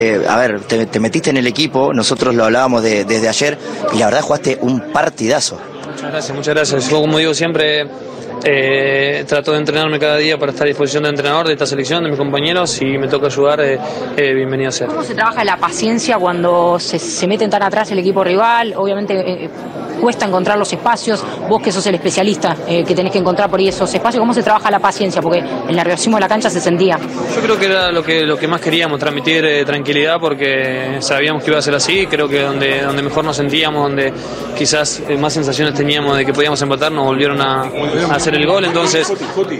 A ver, te metiste en el equipo, nosotros lo hablábamos desde ayer y la verdad jugaste un partidazo. Muchas gracias. Yo, como digo siempre, trato de entrenarme cada día para estar a disposición del entrenador, de esta selección, de mis compañeros. Si me toca ayudar, bienvenido sea. ¿Cómo se trabaja la paciencia cuando se meten tan atrás el equipo rival? Obviamente cuesta encontrar los espacios. Vos que sos el especialista, que tenés que encontrar por ahí esos espacios, ¿cómo se trabaja la paciencia? Porque el nerviosismo de la cancha se sentía. Yo creo que era lo que más queríamos, transmitir tranquilidad, porque sabíamos que iba a ser así. Creo que donde mejor nos sentíamos, donde quizás más sensaciones teníamos de que podíamos empatar, nos volvieron a hacer el gol. Entonces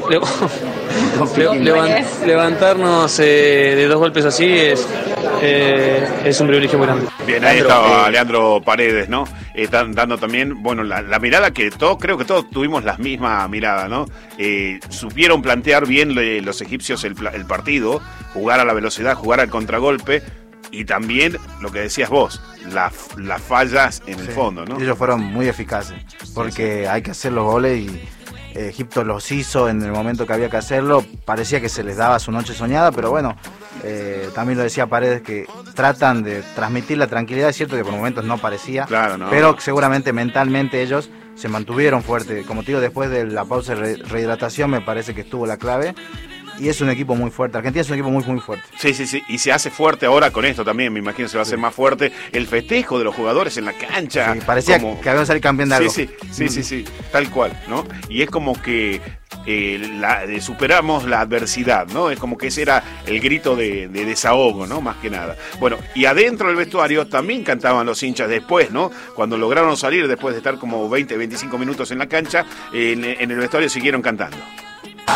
levantarnos de 2 golpes así es un privilegio muy grande. Bien, ahí estaba Leandro Paredes, ¿no? Están dando también, bueno, la mirada que creo que todos tuvimos la misma mirada, ¿no? Supieron plantear bien los egipcios el partido, jugar a la velocidad, jugar al contragolpe, y también lo que decías vos, las fallas en el fondo, ¿no? Ellos fueron muy eficaces, porque hay que hacer los goles y Egipto los hizo en el momento que había que hacerlo. Parecía que se les daba su noche soñada, pero bueno, también lo decía Paredes, que tratan de transmitir la tranquilidad. Es cierto que por momentos no parecía, claro, no, pero seguramente mentalmente ellos se mantuvieron fuertes. Como te digo, después de la pausa de rehidratación me parece que estuvo la clave. Y es un equipo muy fuerte. Argentina es un equipo muy, muy fuerte. Sí. Y se hace fuerte ahora con esto también. Me imagino se va a hacer más fuerte el festejo de los jugadores en la cancha. Sí, parecía que habían salido campeón de algo. Sí, tal cual, ¿no? Y es como que superamos la adversidad, ¿no? Es como que ese era el grito de desahogo, ¿no? Más que nada. Bueno, y adentro del vestuario también cantaban los hinchas después, ¿no? Cuando lograron salir después de estar como 20, 25 minutos en la cancha, en el vestuario siguieron cantando.